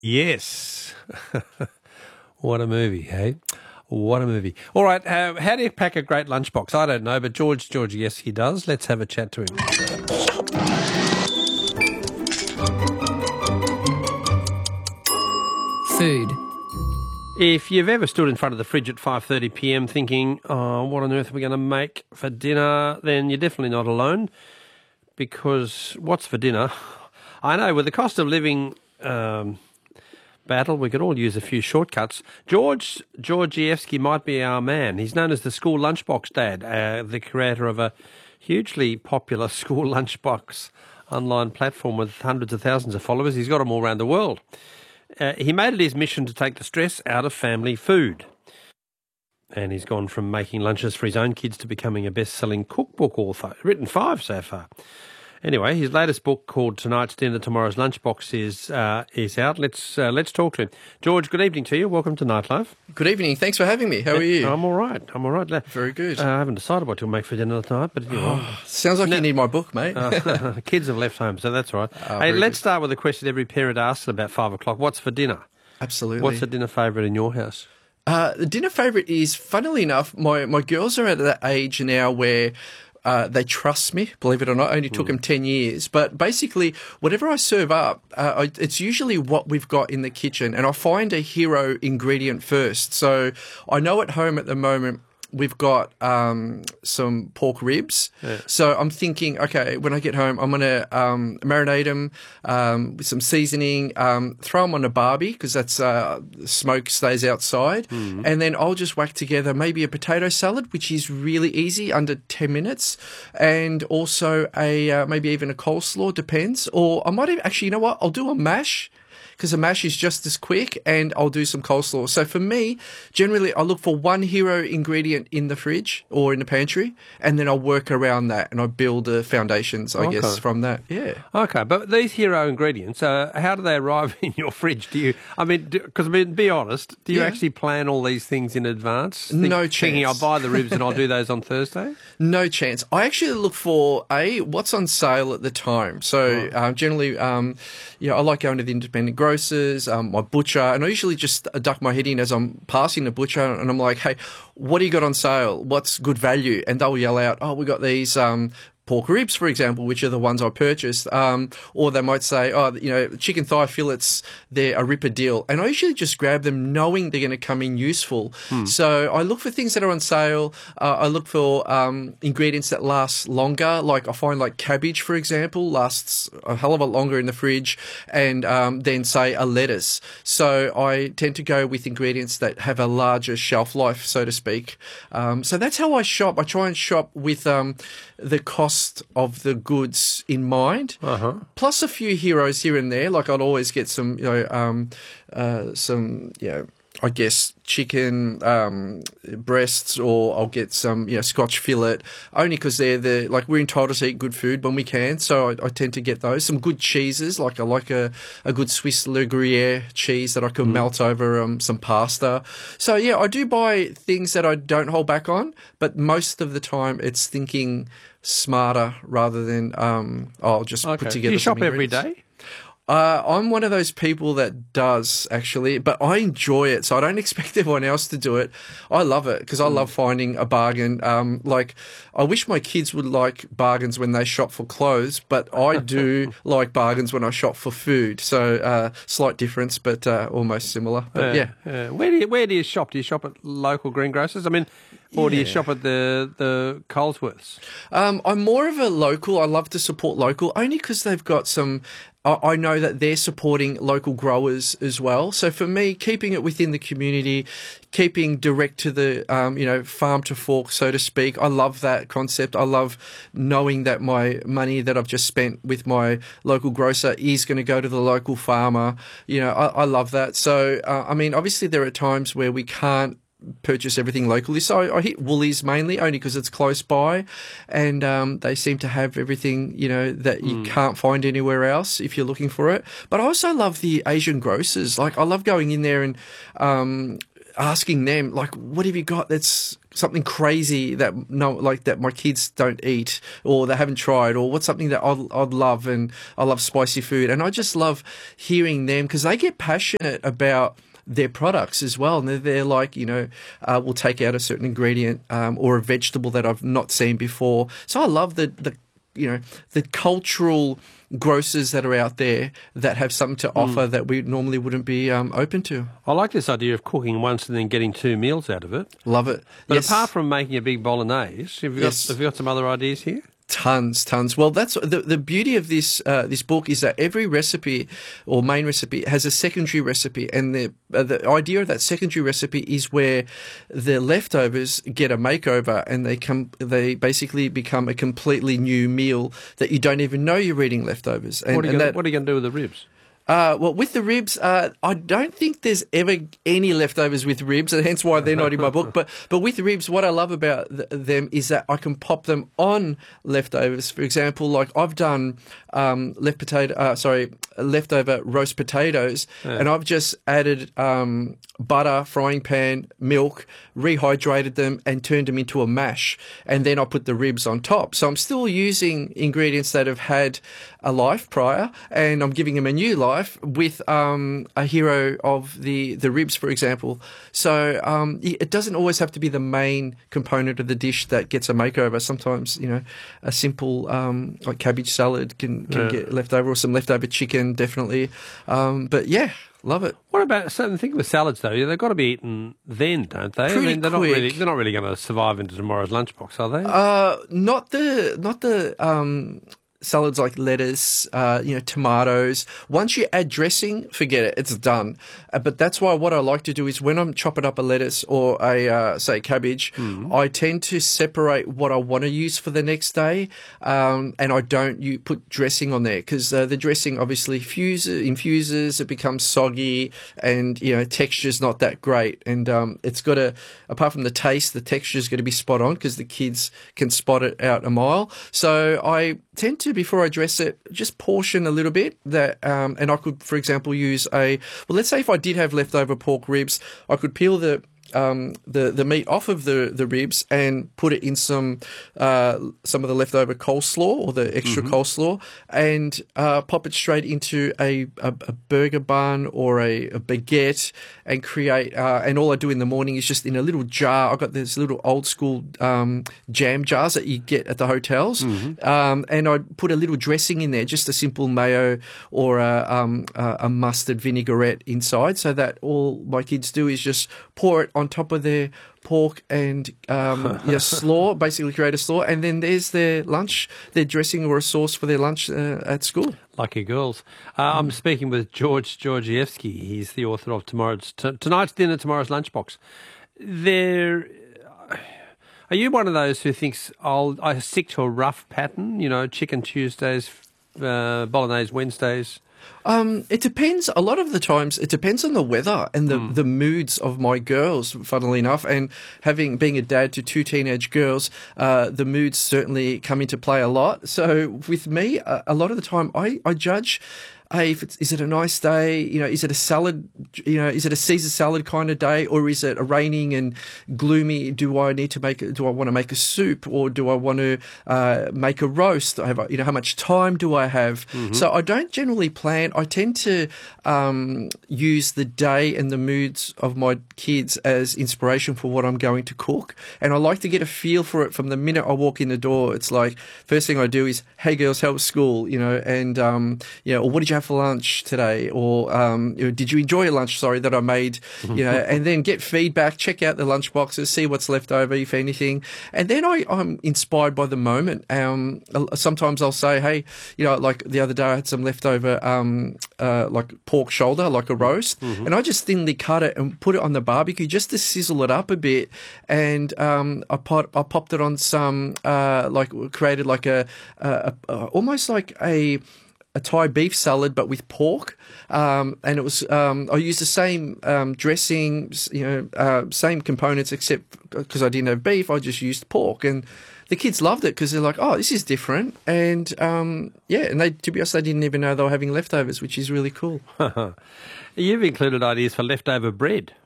Yes. What a movie, hey? What a movie. All right, how do you pack a great lunchbox? I don't know, but George, yes, he does. Let's have a chat to him. Food. If you've ever stood in front of the fridge at 5:30 p.m. thinking, oh, what on earth are we going to make for dinner, then you're definitely not alone, because what's for dinner? I know, with the cost of living battle, we could all use a few shortcuts. George Georgievsky might be our man. He's known as the school lunchbox dad, the creator of a hugely popular school lunchbox online platform with hundreds of thousands of followers. He's got them all around the world. He made it his mission to take the stress out of family food. And he's gone from making lunches for his own kids to becoming a best-selling cookbook author. Written 5 so far. Anyway, his latest book, called Tonight's Dinner, Tomorrow's Lunchbox, is out. Let's talk to him. George, good evening to you. Welcome to Nightlife. Good evening. Thanks for having me. How are you? I'm all right. Very good. I haven't decided what you'll make for dinner tonight, but you know. Sounds like you need my book, mate. Kids have left home, so that's all right. Hey, let's start with a question every parent asks at about 5 o'clock. What's for dinner? Absolutely. What's the dinner favourite in your house? The dinner favourite is, funnily enough, my girls are at that age now where they trust me, believe it or not. It only took them 10 years. But basically, whatever I serve up, it's usually what we've got in the kitchen. And I find a hero ingredient first. So I know at home at the moment, we've got some pork ribs. Yeah. So I'm thinking, okay, when I get home, I'm going to marinate them with some seasoning, throw them on a barbie because that's smoke stays outside. And then I'll just whack together maybe a potato salad, which is really easy, under 10 minutes. And also maybe even a coleslaw, depends. Or I might even, actually, you know what? I'll do a mash, because a mash is just as quick, and I'll do some coleslaw. So for me, generally, I look for one hero ingredient in the fridge or in the pantry, and then I'll work around that, and I build the foundations, I guess, from that. Yeah. Okay, but these hero ingredients, how do they arrive in your fridge? Be honest, do you actually plan all these things in advance? No chance. Thinking I'll buy the ribs and I'll do those on Thursday? No chance. I actually look for, what's on sale at the time. So generally, I like going to the independent grocers, my butcher, and I usually just duck my head in as I'm passing the butcher, and I'm like, hey, what do you got on sale? What's good value? And they'll yell out, oh, we got these pork ribs, for example, which are the ones I purchased. Or they might say, chicken thigh fillets, they're a ripper deal. And I usually just grab them knowing they're going to come in useful. So I look for things that are on sale. I look for ingredients that last longer. Like I find like cabbage, for example, lasts a hell of a lot longer in the fridge, and then say a lettuce. So I tend to go with ingredients that have a larger shelf life, so to speak. So that's how I shop. I try and shop with the cost of the goods in mind, plus a few heroes here and there. Like I'd always get some, I guess chicken breasts, or I'll get some, Scotch fillet, only because they're we're entitled to eat good food when we can. So I tend to get those. Some good cheeses, like I like a good Swiss Le Gruyere cheese that I can melt over some pasta. So yeah, I do buy things that I don't hold back on, but most of the time it's thinking smarter rather than I'll just put together. Do you shop every day? I'm one of those people that does, actually, but I enjoy it, so I don't expect everyone else to do it. I love it because I love finding a bargain. I wish my kids would like bargains when they shop for clothes, but I do like bargains when I shop for food. So slight difference, but almost similar. But yeah. Where do you shop? Do you shop at local greengrocers? Or do you shop at the Colesworths? I'm more of a local. I love to support local, only because they've got some. I know that they're supporting local growers as well. So for me, keeping it within the community, keeping direct to the, farm to fork, so to speak. I love that concept. I love knowing that my money that I've just spent with my local grocer is going to go to the local farmer. I love that. So, obviously there are times where we can't purchase everything locally. So I hit Woolies mainly, only because it's close by, and they seem to have everything, that you can't find anywhere else if you're looking for it. But I also love the Asian grocers. Like I love going in there and asking them, like, what have you got that's something crazy that that my kids don't eat or they haven't tried, or what's something that I'd love, and I love spicy food. And I just love hearing them because they get passionate about their products as well. And they're like, we'll take out a certain ingredient or a vegetable that I've not seen before. So I love the cultural grocers that are out there that have something to offer that we normally wouldn't be open to. I like this idea of cooking once and then getting 2 meals out of it. Love it. But yes. apart from making a big bolognese, have you got some other ideas here? Tons. Well, that's the beauty of this book is that every recipe or main recipe has a secondary recipe, and the idea of that secondary recipe is where the leftovers get a makeover, and they basically become a completely new meal that you don't even know you're eating leftovers. And, what are you going to do with the ribs? Well, with the ribs, I don't think there's ever any leftovers with ribs, and hence why they're not in my book. But with ribs, what I love about them is that I can pop them on leftovers. For example, like I've done leftover roast potatoes, and I've just added butter, frying pan, milk, rehydrated them, and turned them into a mash, and then I put the ribs on top. So I'm still using ingredients that have had a life prior, and I'm giving them a new life with a hero of the ribs, for example. So it doesn't always have to be the main component of the dish that gets a makeover. Sometimes, a simple like cabbage salad can get left over, or some leftover chicken, definitely. But yeah, love it. What about certain things with salads though? They've got to be eaten then, don't they? Pretty they're quick. Not really going to survive into tomorrow's lunchbox, are they? Not the salads like lettuce, tomatoes. Once you add dressing, forget it, it's done. But that's why what I like to do is when I'm chopping up a lettuce or say cabbage, I tend to separate what I want to use for the next day, and I don't put dressing on there because the dressing obviously infuses, it becomes soggy, and texture's not that great. And it's got to, apart from the taste, the texture's going to be spot on because the kids can spot it out a mile. So I tend to, before I dress it, just portion a little bit that, and I could, for example, use let's say if I did have leftover pork ribs, I could peel the meat off of the ribs and put it in some of the leftover coleslaw or the extra coleslaw, and pop it straight into a burger bun or a baguette, and create. And all I do in the morning is just in a little jar. I've got this little old school jam jars that you get at the hotels, and I put a little dressing in there, just a simple mayo or a mustard vinaigrette inside, so that all my kids do is just pour it on top of their pork and slaw, basically create a slaw, and then there's their lunch, their dressing or a sauce for their lunch at school. Lucky girls. I'm speaking with George Georgievsky. He's the author of Tonight's Dinner, Tomorrow's Lunchbox. Are you one of those who thinks I stick to a rough pattern, chicken Tuesdays, bolognese Wednesdays? It depends. A lot of the times, it depends on the weather and the moods of my girls, funnily enough. And being a dad to 2 teenage girls, the moods certainly come into play a lot. So with me, a lot of the time, I judge, hey, is it a nice day? Is it a salad? Is it a Caesar salad kind of day, or is it a raining and gloomy? Do I want to make a soup, or do I want to make a roast? How much time do I have? So I don't generally plan. I tend to use the day and the moods of my kids as inspiration for what I'm going to cook, and I like to get a feel for it from the minute I walk in the door. It's like first thing I do is, hey girls, how was school? And or what did you have for lunch today, or did you enjoy your lunch, that I made, and then get feedback, check out the lunch boxes, see what's left over, if anything, and then I'm inspired by the moment. Sometimes I'll say, hey, like the other day I had some leftover like pork shoulder, like a roast, and I just thinly cut it and put it on the barbecue just to sizzle it up a bit, and I popped it on some created like a almost like a Thai beef salad, but with pork, and it was. I used the same dressing, same components, except because I didn't have beef, I just used pork, and the kids loved it because they're like, "Oh, this is different," and and to be honest, they didn't even know they were having leftovers, which is really cool. You've included ideas for leftover bread.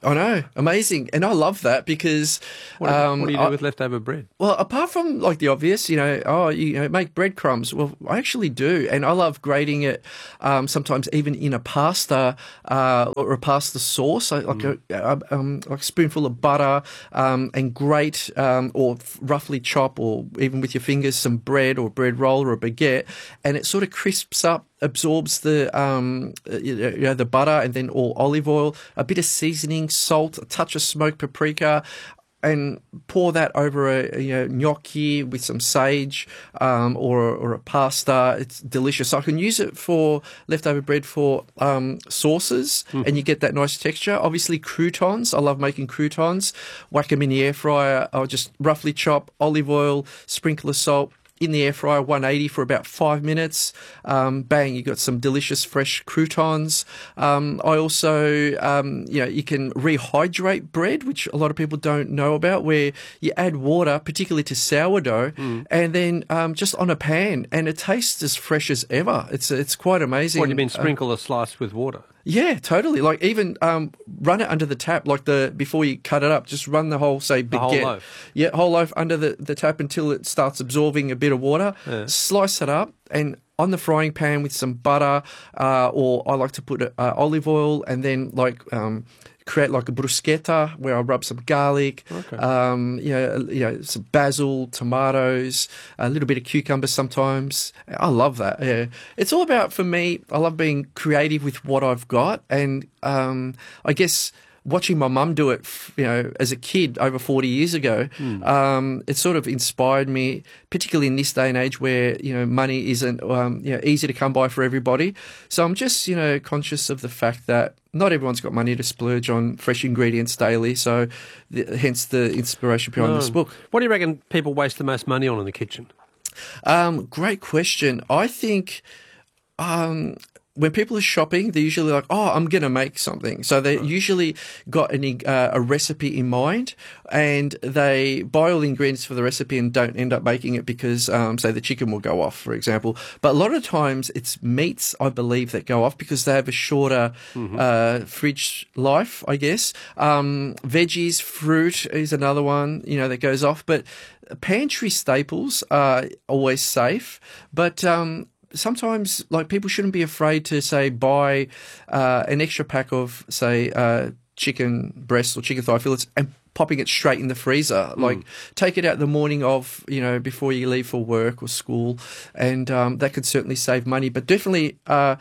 I know, amazing, and I love that because What do you do with leftover bread? well, apart from like the obvious, make breadcrumbs. Well, I actually do, and I love grating it. Sometimes even in a pasta or a pasta sauce, like a spoonful of butter, and grate or roughly chop, or even with your fingers, some bread or bread roll or a baguette, and it sort of crisps up, absorbs the the butter, and then all olive oil, a bit of seasoning, salt, a touch of smoked paprika, and pour that over a gnocchi with some sage or a pasta. It's delicious. So I can use it for leftover bread for sauces, and you get that nice texture. Obviously, croutons. I love making croutons. Whack them in the air fryer. I'll just roughly chop, olive oil, sprinkle of salt, in the air fryer, 180 for about 5 minutes. Bang, you got some delicious fresh croutons. I also, you can rehydrate bread, which a lot of people don't know about, where you add water, particularly to sourdough, and then just on a pan, and it tastes as fresh as ever. It's quite amazing. What do you mean, sprinkle a slice with water? Yeah, totally. Like even run it under the tap, like before you cut it up, just run the whole, say, baguette. The whole loaf. Yeah, whole loaf under the tap until it starts absorbing a bit of water. Yeah. Slice it up, and on the frying pan with some butter, or I like to put olive oil, and then create like a bruschetta where I rub some garlic, some basil, tomatoes, a little bit of cucumber sometimes. I love that. Yeah, it's all about, for me, I love being creative with what I've got, and I guess watching my mum do it, as a kid over 40 years ago, it sort of inspired me, particularly in this day and age where, money isn't, easy to come by for everybody. So I'm just, conscious of the fact that not everyone's got money to splurge on fresh ingredients daily. So hence the inspiration behind this book. What do you reckon people waste the most money on in the kitchen? Great question. I think, when people are shopping, they're usually like, oh, I'm going to make something. So they usually got a recipe in mind, and they buy all the ingredients for the recipe and don't end up making it because, say, the chicken will go off, for example. But a lot of times it's meats, I believe, that go off because they have a shorter fridge life, I guess. Veggies, fruit is another one, that goes off. But pantry staples are always safe. But sometimes, people shouldn't be afraid to, say, buy an extra pack of, say, chicken breast or chicken thigh fillets and popping it straight in the freezer. Take it out the morning of, before you leave for work or school, and that could certainly save money. But definitely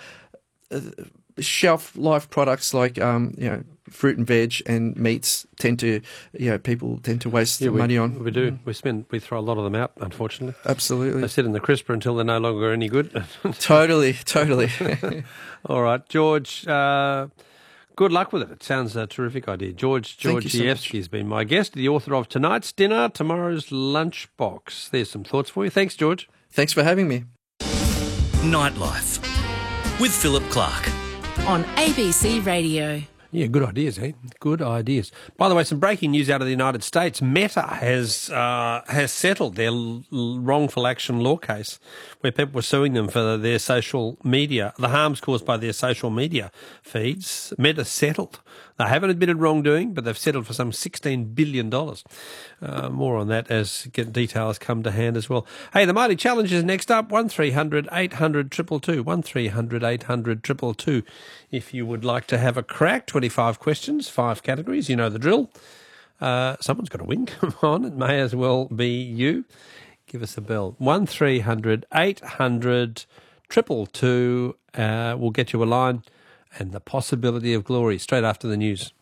shelf life products like, fruit and veg and meats people tend to waste money on. We do. We throw a lot of them out, unfortunately. Absolutely. They sit in the crisper until they're no longer any good. Totally. All right, George, good luck with it. It sounds a terrific idea. George Georgievsky has been my guest, the author of Tonight's Dinner, Tomorrow's Lunchbox. There's some thoughts for you. Thanks, George. Thanks for having me. Nightlife with Philip Clark. On ABC Radio. Yeah, good ideas, eh? Good ideas. By the way, some breaking news out of the United States. Meta has settled their wrongful action law case where people were suing them for their social media, the harms caused by their social media feeds. Meta settled. They haven't admitted wrongdoing, but they've settled for some $16 billion. More on that as details come to hand as well. Hey, the Mighty Challenge is next up. 1300 800 222. 1300 800 222. If you would like to have a crack, 25 questions, 5 categories. You know the drill. Someone's got to win. Come on, it may as well be you. Give us a bell. 1300 800 222. We'll get you a line. And the possibility of glory straight after the news.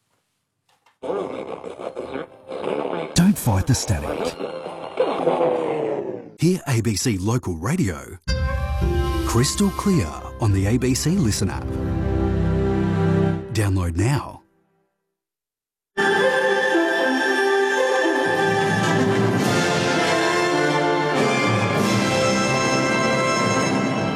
Don't fight the static. Hear ABC Local Radio crystal clear on the ABC Listen app. Download now.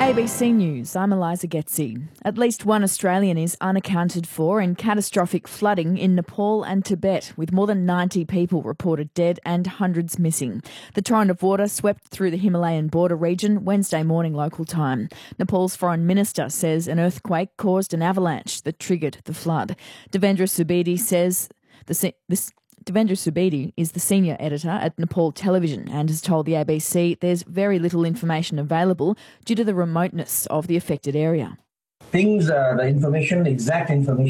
ABC News, I'm Eliza Getzi. At least one Australian is unaccounted for in catastrophic flooding in Nepal and Tibet, with more than 90 people reported dead and hundreds missing. The torrent of water swept through the Himalayan border region Wednesday morning local time. Nepal's foreign minister says an earthquake caused an avalanche that triggered the flood. Devendra Subedi says Devendra Subedi is the senior editor at Nepal Television and has told the ABC there's very little information available due to the remoteness of the affected area. The exact information